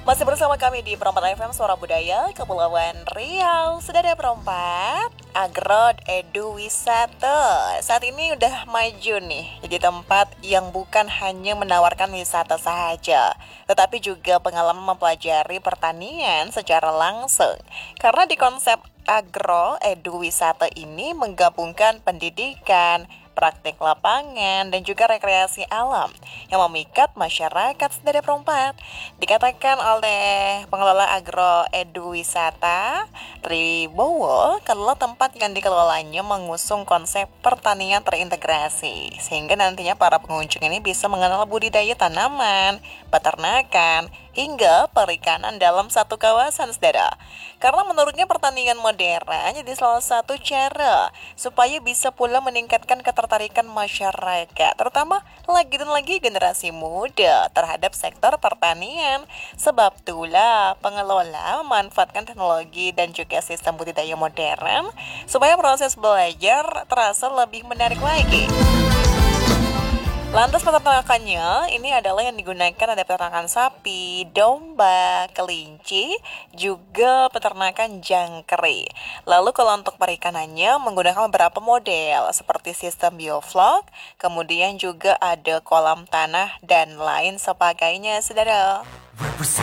Masih bersama kami di Perompak FM Suara Budaya Kepulauan Riau. Sudah ada Perompak Agro Edu Wisata. Saat ini udah maju nih, jadi tempat yang bukan hanya menawarkan wisata saja, tetapi juga pengalaman mempelajari pertanian secara langsung. Karena di konsep Agro Edu Wisata ini menggabungkan pendidikan, praktik lapangan, dan juga rekreasi alam yang memikat masyarakat dari Perompak. Dikatakan oleh pengelola Agro Edu Wisata Tribowo, kalau tempat yang dikelolanya mengusung konsep pertanian terintegrasi, sehingga nantinya para pengunjung ini bisa mengenal budidaya tanaman, peternakan, hingga perikanan dalam satu kawasan, saudara. Karena menurutnya pertanian modern jadi salah satu cara supaya bisa pula meningkatkan ketertarikan masyarakat, terutama lagi dan lagi generasi muda terhadap sektor pertanian. Sebab itulah pengelola memanfaatkan teknologi dan juga sistem budidaya modern supaya proses belajar terasa lebih menarik lagi. Lantas peternakannya ini adalah yang digunakan ada peternakan sapi, domba, kelinci, juga peternakan jangkrik. Lalu kalau untuk perikanannya menggunakan beberapa model seperti sistem bioflok, kemudian juga ada kolam tanah dan lain sebagainya, saudara.